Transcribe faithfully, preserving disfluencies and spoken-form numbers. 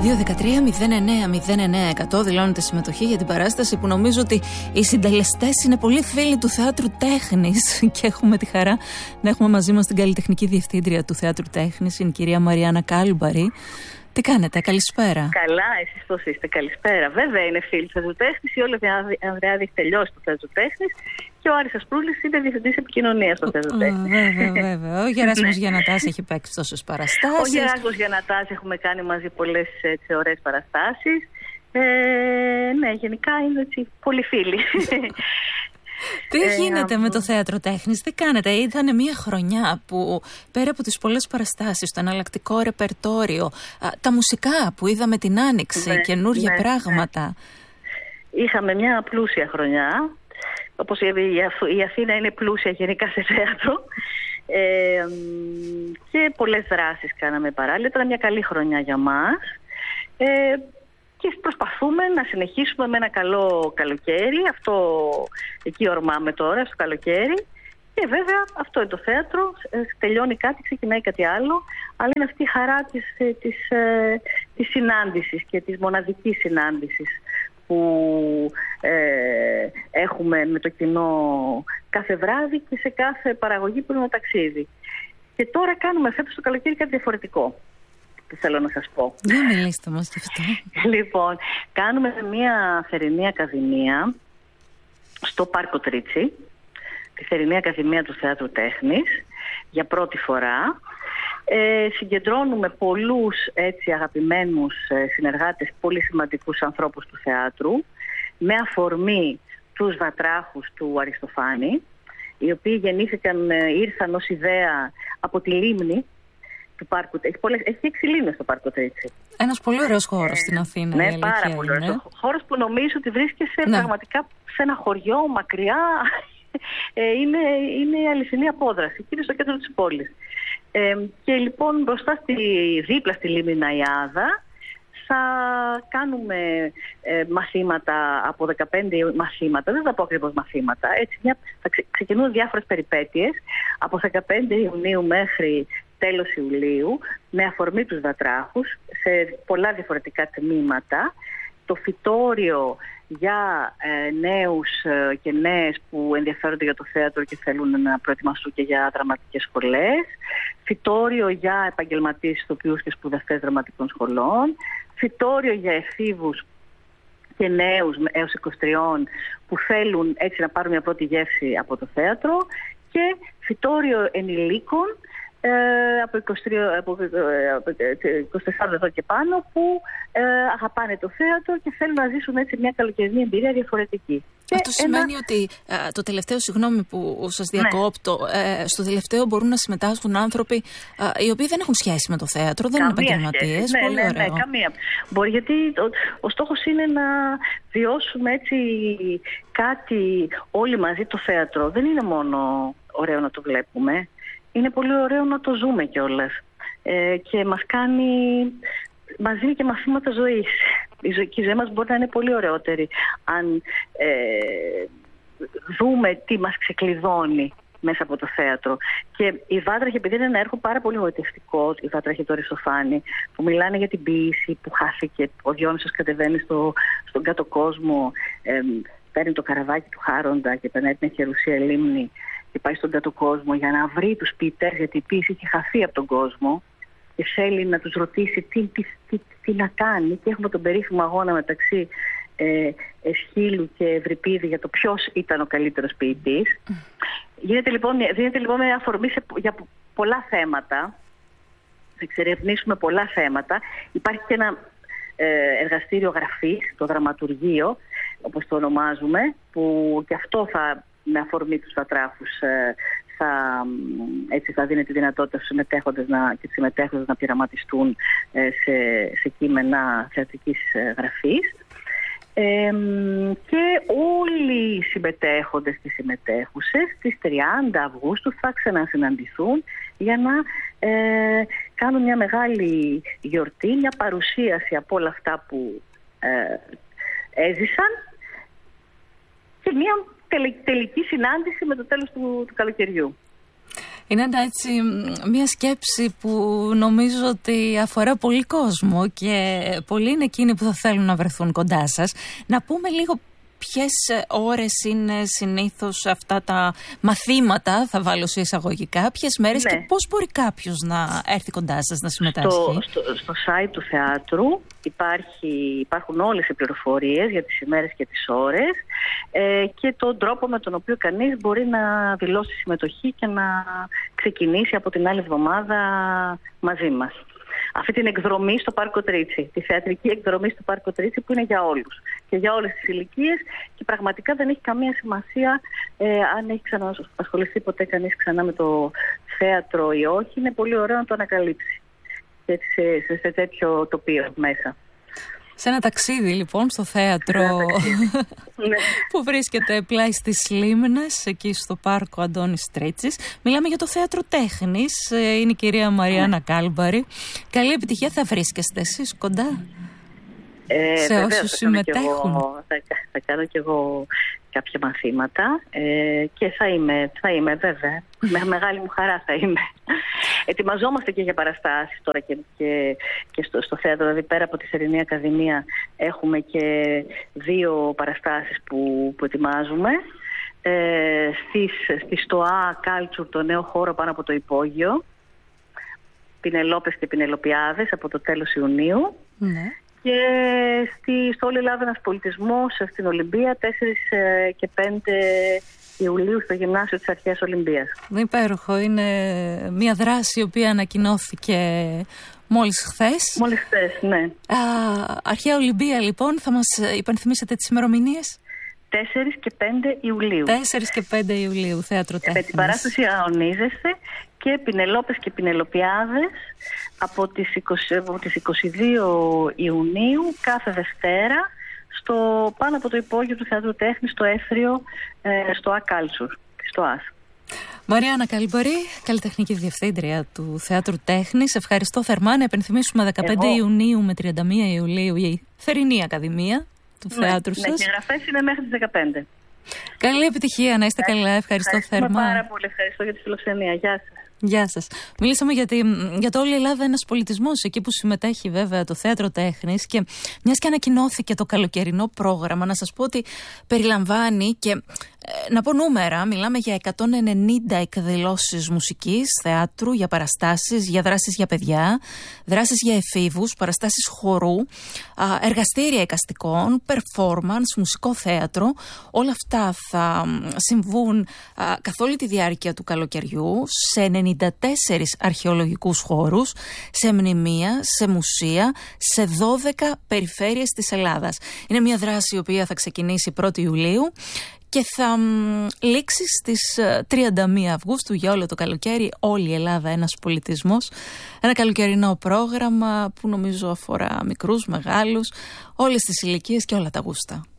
δύο δεκατρία μηδέν εννέα μηδέν εννέα εκατό δηλώνεται συμμετοχή για την παράσταση που νομίζω ότι οι συντελεστές είναι πολύ φίλοι του Θεάτρου Τέχνης και έχουμε τη χαρά να έχουμε μαζί μας την καλλιτεχνική διευθύντρια του Θεάτρου Τέχνης, η κυρία Μαριάννα Κάλουμπαρη. Τι κάνετε, καλησπέρα. Καλά, εσείς πώς είστε, καλησπέρα. Βέβαια είναι φίλοι του Θεάτρου Τέχνης, η Όλη Ανδρεάδη έχει τελειώσει το Θεάτρου Τέχνης και ο Άρης Ασπρούλης είναι διευθυντής επικοινωνίας στο Θεάτρου Τέχνης. Βέβαια, βέβαια. Ο Γεράσιμος Γιαννατάς έχει παίξει τόσες παραστάσεις. Ο Γεράσιμος Γιαννατάς έχουμε κάνει μαζί πολλές έτσι, ωραίες παραστάσεις. Ε, ναι, γενικά είναι έτσι, πολύ φίλοι. Τι ε, γίνεται α... με το Θέατρο Τέχνης, τι κάνετε? Ήταν μια χρονιά που πέρα από τις πολλές παραστάσεις, το εναλλακτικό ρεπερτόριο, τα μουσικά που είδαμε την Άνοιξη, ναι, καινούργια ναι, πράγματα. Ναι. Είχαμε μια πλούσια χρονιά, όπως η Αθήνα είναι πλούσια γενικά σε θέατρο, ε, και πολλές δράσεις κάναμε παράλληλα. Ήταν μια καλή χρονιά για μας. Ε, Και προσπαθούμε να συνεχίσουμε με ένα καλό καλοκαίρι. Αυτό εκεί ορμάμε τώρα, στο καλοκαίρι. Και βέβαια αυτό είναι το θέατρο. Τελειώνει κάτι, ξεκινάει κάτι άλλο. Αλλά είναι αυτή η χαρά της, της, της συνάντησης και της μοναδικής συνάντησης που ε, έχουμε με το κοινό κάθε βράδυ και σε κάθε παραγωγή που είναι ένα ταξίδι. Και τώρα κάνουμε φέτος το καλοκαίρι κάτι διαφορετικό. Τι θέλω να σας πω. Δεν μιλήστε μας γι' αυτό. Λοιπόν, κάνουμε μια θερινή ακαδημία στο Πάρκο Τρίτσι, τη θερινή ακαδημία του Θεάτρου Τέχνης, για πρώτη φορά. Ε, συγκεντρώνουμε πολλούς έτσι αγαπημένους συνεργάτες, πολύ σημαντικούς ανθρώπους του θεάτρου, με αφορμή τους βατράχους του Αριστοφάνη, οι οποίοι γεννήθηκαν, ήρθαν ως ιδέα από τη λίμνη του πάρκου. Έχει, πολλές, έχει έξι λίμνες στο Πάρκο Τρίτσι. Ένας πολύ ωραίος χώρος στην Αθήνα. Ναι, πάρα πολύ ωραίος. Χώρος που νομίζω ότι βρίσκεσαι ναι. πραγματικά σε ένα χωριό μακριά. ε, είναι, είναι η αληθινή απόδραση. Εκεί είναι στο κέντρο της πόλης. Ε, και λοιπόν μπροστά στη, δίπλα στη λίμνη Ναϊάδα θα κάνουμε ε, μαθήματα από δεκαπέντε μαθήματα, δεν θα πω ακριβώς μαθήματα, έτσι, μια, θα ξε, ξεκινούν διάφορες περιπέτειες από δεκαπέντε Ιουνίου μέχρι τέλος Ιουλίου, με αφορμή τους βατράχους, σε πολλά διαφορετικά τμήματα. Το φυτόριο για ε, νέους ε, και νέες που ενδιαφέρονται για το θέατρο και θέλουν να προετοιμαστούν και για δραματικές σχολές. Φυτόριο για επαγγελματίες ηθοποιούς και σπουδαστές δραματικών σχολών. Φυτόριο για εφήβους και νέους έως είκοσι τρία που θέλουν έτσι να πάρουν μια πρώτη γεύση από το θέατρο. Και φυτόριο ενηλίκων Ε, από είκοσι τρία, από είκοσι τέσσερα εδώ και πάνω, που ε, αγαπάνε το θέατρο και θέλουν να ζήσουν έτσι μια καλοκαιρινή εμπειρία διαφορετική. Αυτό και σημαίνει ένα... ότι α, το τελευταίο, συγγνώμη που σας διακόπτω, ναι. ε, στο τελευταίο μπορούν να συμμετάσχουν άνθρωποι α, οι οποίοι δεν έχουν σχέση με το θέατρο, δεν καμία είναι επαγγελματίες. Ναι, πολύ ναι, ωραίο. ναι, καμία. Μπορεί, γιατί ο, ο στόχος είναι να βιώσουμε έτσι κάτι όλοι μαζί το θέατρο. Δεν είναι μόνο ωραίο να το βλέπουμε. Είναι πολύ ωραίο να το ζούμε κιόλας ε, και μας κάνει, μας δίνει και μαθήματα ζωής. Η ζωή, η ζωή μας μπορεί να είναι πολύ ωραιότερη αν ε, δούμε τι μας ξεκλειδώνει μέσα από το θέατρο. Και η Βάτραχη, επειδή είναι ένα έργο πάρα πολύ γοητευτικό, η Βάτραχη του Αριστοφάνη, που μιλάνε για την ποίηση που χάθηκε, ο Διόνυσος κατεβαίνει στο, στον κάτω κόσμο, ε, παίρνει το καραβάκι του Χάροντα και περνάει την Εχερουσία Λίμνη και πάει στον κάτω κόσμο για να βρει τους ποιητές, γιατί η ποίηση έχει χαθεί από τον κόσμο και θέλει να τους ρωτήσει τι, τι, τι, τι να κάνει. Και έχουμε τον περίφημο αγώνα μεταξύ ε, Εσχύλου και Ευρυπίδη για το ποιος ήταν ο καλύτερος ποιητής. Mm. Γίνεται λοιπόν, δίνεται λοιπόν μια αφορμή σε, για πολλά θέματα, θα εξερευνήσουμε πολλά θέματα. Υπάρχει και ένα ε, εργαστήριο γραφής, το δραματουργείο, όπως το ονομάζουμε, που και αυτό θα με αφορμή τους βατράχους θα, έτσι θα δίνει τη δυνατότητα στους συμμετέχοντες να, και τους συμμετέχοντες να πειραματιστούν σε, σε κείμενα θεατρικής γραφής. Ε, και όλοι οι συμμετέχοντες και συμμετέχουσες στις τριάντα Αυγούστου θα ξανασυναντηθούν για να ε, κάνουν μια μεγάλη γιορτή, μια παρουσίαση από όλα αυτά που ε, έζησαν και μια τελική συνάντηση με το τέλος του, του καλοκαιριού. Είναι ένα έτσι, μια σκέψη που νομίζω ότι αφορά πολύ κόσμο και πολλοί είναι εκείνοι που θα θέλουν να βρεθούν κοντά σας. Να πούμε λίγο ποιες ώρες είναι συνήθως αυτά τα μαθήματα, θα βάλω σε εισαγωγικά, ποιες μέρες, ναι, και πώς μπορεί κάποιος να έρθει κοντά σας, να συμμετάσχει. Στο, στο, στο site του θεάτρου υπάρχει, υπάρχουν όλες οι πληροφορίες για τις ημέρες και τις ώρες ε, και τον τρόπο με τον οποίο κανείς μπορεί να δηλώσει συμμετοχή και να ξεκινήσει από την άλλη εβδομάδα μαζί μας. Αυτή την εκδρομή στο Πάρκο Τρίτσι, τη θεατρική εκδρομή στο Πάρκο Τρίτσι, που είναι για όλους και για όλες τις ηλικίες, και πραγματικά δεν έχει καμία σημασία ε, αν έχει ξανασχοληθεί ποτέ κανείς ξανά με το θέατρο ή όχι. Είναι πολύ ωραίο να το ανακαλύψει σε, σε, σε τέτοιο τοπίο μέσα. Σε ένα ταξίδι λοιπόν στο θέατρο που βρίσκεται πλάι στις Λίμνες, εκεί στο Πάρκο Αντώνης Τρίτσης. Μιλάμε για το Θέατρο Τέχνης, είναι η κυρία Μαριάννα Κάλμπαρη. Καλή επιτυχία. Θα βρίσκεστε εσείς κοντά ε, σε βέβαια, όσους θα συμμετέχουν? Κάνω εγώ, θα, θα κάνω κι εγώ κάποια μαθήματα ε, και θα είμαι, θα είμαι βέβαια, με μεγάλη μου χαρά θα είμαι. Ετοιμαζόμαστε και για παραστάσεις τώρα και, και, και στο, στο θέατρο, δηλαδή πέρα από τη Θερινή Ακαδημία έχουμε και δύο παραστάσεις που, που ετοιμάζουμε. Ε, στις, στη ΣΤΟΑ Κάλτσουρ, το νέο χώρο πάνω από το υπόγειο, Πινελόπες και Πινελοπιάδες, από το τέλος Ιουνίου. Ναι. Και στη, στο Όλη Ελλάδα ένας πολιτισμός στην Ολυμπία, τέσσερις και πέντε Ιουλίου στο Γυμνάσιο της Αρχαίας Ολυμπίας. Υπέροχο. Είναι μια δράση η οποία ανακοινώθηκε μόλις χθες. Μόλις χθες, ναι. Α, Αρχαία Ολυμπία λοιπόν, θα μας υπενθυμίσετε τις ημερομηνίες? τέσσερις και πέντε Ιουλίου. τέσσερις και πέντε Ιουλίου, Θέατρο Τέχνης. Με την παράσταση αγωνίζεστε και Πινελόπες και Πινελοπιάδες από τις, είκοσι, από τις είκοσι δύο Ιουνίου κάθε Δευτέρα στο, πάνω από το υπόγειο του Θεάτρου Τέχνης, στο Έφριο, ε, στο Ακάλτσουρ, στο ΑΣ. Μαριάννα Κάλμπαρη, καλλιτεχνική διευθύντρια του Θεάτρου Τέχνης. Ευχαριστώ θερμά. Να επενθυμίσουμε δεκαπέντε Εγώ. Ιουνίου με τριάντα μία Ιουλίου η Θερινή Ακαδημία του ναι, Θεάτρου σας. Ναι, οι εγγραφές είναι μέχρι τις δεκαπέντε. Καλή επιτυχία, να είστε ε, καλά. Ευχαριστώ θερμά. Πάρα πολύ. Ευχαριστώ για τη φιλοξενία. Γεια σας. Γεια σας. Μιλήσαμε για, τη, για το Όλη η Ελλάδα ένας πολιτισμός, εκεί που συμμετέχει βέβαια το Θέατρο Τέχνης, και μιας και ανακοινώθηκε το καλοκαιρινό πρόγραμμα, να σας πω ότι περιλαμβάνει και, ε, να πω νούμερα, μιλάμε για εκατόν ενενήντα εκδηλώσεις μουσικής, θεάτρου, για παραστάσεις, για δράσεις για παιδιά, δράσεις για εφήβους, παραστάσεις χορού, α, εργαστήρια εικαστικών, performance, μουσικό θέατρο. Όλα αυτά θα συμβούν α, καθ' όλη τη διάρκεια του καλοκαιριού σε ενενήντα τέσσερις αρχαιολογικούς χώρους, σε μνημεία, σε μουσεία, σε δώδεκα περιφέρειες της Ελλάδας. Είναι μια δράση η οποία θα ξεκινήσει πρώτη Ιουλίου και θα μ, λήξει στις τριάντα μία Αυγούστου για όλο το καλοκαίρι. Όλη η Ελλάδα ένας πολιτισμός. Ένα καλοκαιρινό πρόγραμμα που νομίζω αφορά μικρούς, μεγάλους, όλες τις ηλικίες και όλα τα γούστα.